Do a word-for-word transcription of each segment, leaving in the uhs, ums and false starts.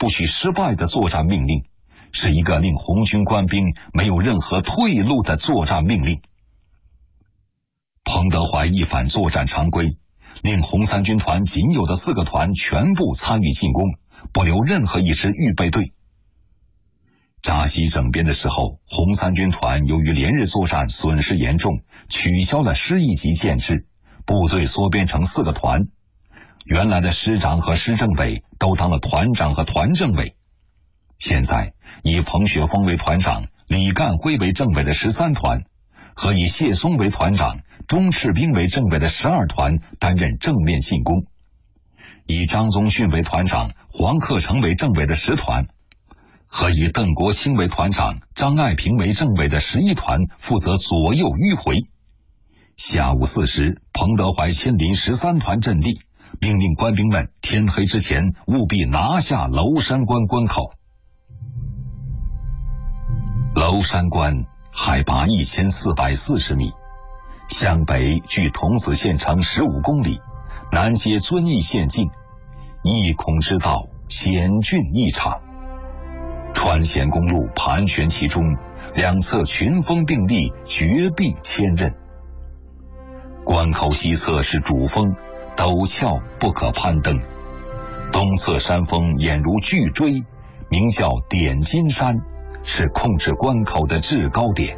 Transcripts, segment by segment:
不许失败的作战命令，是一个令红军官兵没有任何退路的作战命令。彭德怀一反作战常规，令红三军团仅有的四个团全部参与进攻，不留任何一支预备队。扎西整编的时候，红三军团由于连日作战损失严重，取消了师一级建制，部队缩编成四个团，原来的师长和师政委都当了团长和团政委。现在以彭学峰为团长，李干辉为政委的十三团，和以谢松为团长、钟赤兵为政委的十二团担任正面进攻，以张宗逊为团长、黄克诚为政委的十团，和以邓国清为团长、张爱萍为政委的十一团负责左右迂回。下午四时，彭德怀亲临十三团阵地，命令官兵们天黑之前务必拿下娄山关关口。娄山关海拔一千四百四十米，向北距桐梓县城十五公里，南接遵义县境，一孔之道，险峻异常。川咸公路盘旋其中，两侧群峰并立，绝壁千仞。关口西侧是主峰，陡峭不可攀登，东侧山峰俨如巨锥，名叫点金山，是控制关口的制高点。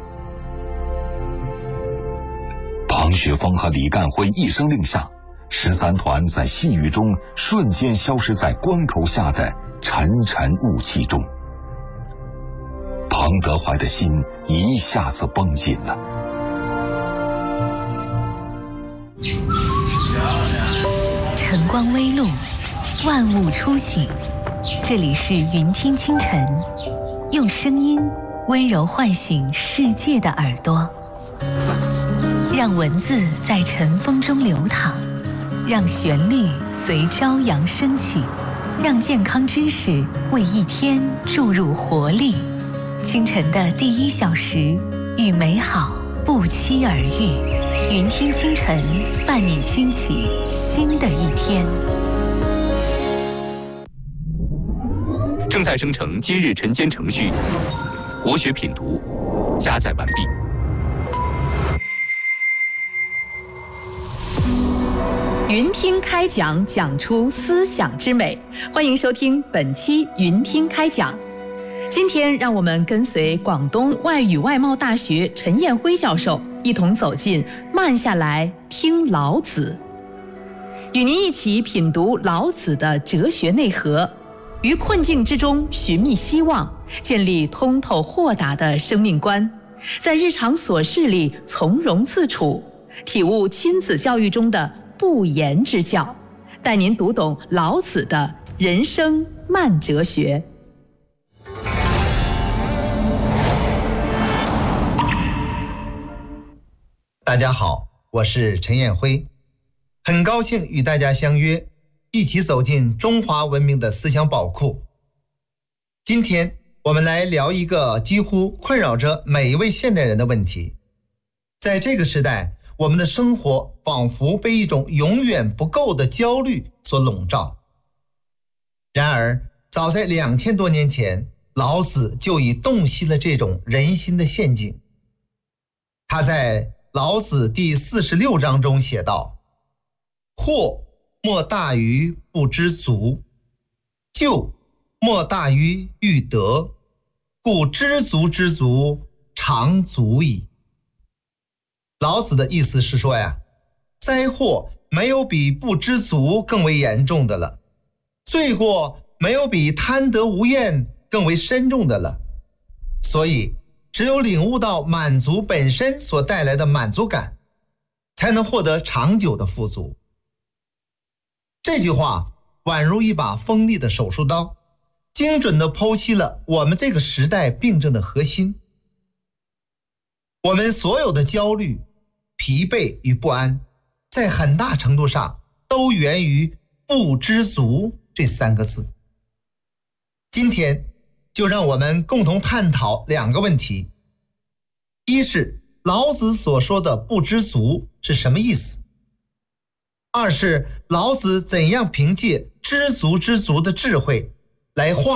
彭学峰和李干辉一声令下，十三团在细雨中瞬间消失在关口下的沉沉雾气中。彭德怀的心一下子绷紧了。 晨光微露，万物初醒。这里是云听清晨，用声音温柔唤醒世界的耳朵，让文字在晨风中流淌，让旋律随朝阳升起，让健康知识为一天注入活力。清晨的第一小时，与美好不期而遇。云听清晨，伴你轻启新的一天。 正在生成今日晨间程序，国学品读加载完毕。 云听开讲，讲出思想之美。欢迎收听本期云听开讲。今天让我们跟随广东外语外贸大学陈彦辉教授一同走进慢下来听老子，与您一起品读老子的哲学内核，于困境之中寻觅希望，建立通透豁达的生命观，在日常琐事里从容自处，体悟亲子教育中的不言之教，带您读懂老子的人生慢哲学。 大家好，我是陈彦辉，很高兴与大家相约，一起走进中华文明的思想宝库。今天我们来聊一个几乎困扰着每一位现代人的问题。在这个时代，我们的生活仿佛被一种永远不够的焦虑所笼罩。然而，早在两千多年前，老子就已洞悉了这种人心的陷阱。他在老子第四十六章中写道：祸莫大于不知足，咎莫大于欲得，故知足之足，常足矣。老子的意思是说呀，灾祸没有比不知足更为严重的了，罪过没有比贪得无厌更为深重的了，所以只有领悟到满足本身所带来的满足感，才能获得长久的富足。这句话宛如一把锋利的手术刀，精准地剖析了我们这个时代病症的核心。我们所有的焦虑、疲惫与不安，在很大程度上都源于不知足这三个字。今天就让我们共同探讨两个问题。一是老子所说的不知足是什么意思？二是老子怎样凭借知足之足的智慧来化